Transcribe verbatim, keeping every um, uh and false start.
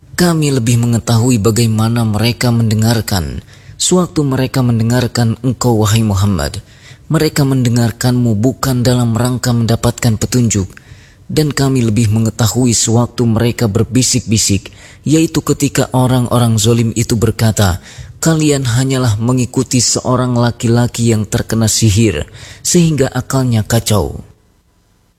Kami lebih mengetahui bagaimana mereka mendengarkan. Sewaktu mereka mendengarkan engkau wahai Muhammad, mereka mendengarkanmu bukan dalam rangka mendapatkan petunjuk. Dan kami lebih mengetahui sewaktu mereka berbisik-bisik, yaitu ketika orang-orang zalim itu berkata, kalian hanyalah mengikuti seorang laki-laki yang terkena sihir, sehingga akalnya kacau.